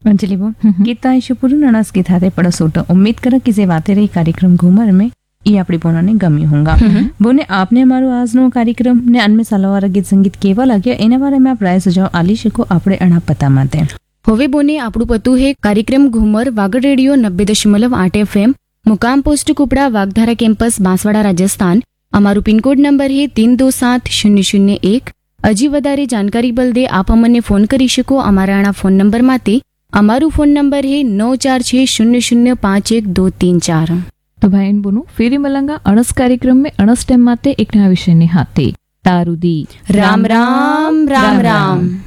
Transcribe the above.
अंजलि बोल गीता ईशपुर नणस की थाते पड़सोट उम्मीद कर कि जे वाते रही कार्यक्रम घूमर में ये આપણી બોનાને ગમ્યું હોંગા બોને આપને અમારો આજનો કાર્યક્રમ ને અનમે સાલાવાળા ગીત સંગીત કેવા લાગ્યા એના બારે માં પ્રાય સુઝાવ આલી શકો આપણે અણા પતા માટે હવે બોને આપણું પતું હે કાર્યક્રમ ઘુમર વાગડ રેડિયો 90.8 FM મુકામ પોસ્ટ કુપડા વાગધારા કેમ્પસ બાંસવાડા રાજસ્થાન અમારું પિનકોડ નંબર હે 327001 હજી વધારે જાણકારી બલદે આપ અમને ફોન કરી શકો અમારા આણા ફોન નંબર માટે અમારું ફોન નંબર હે 9460051234 तो भाई इन बोनू फेरी मलंगा अणस कार्यक्रम में अणस टाइम माते एक नया विषय ने हाथे तारुदी राम राम राम राम।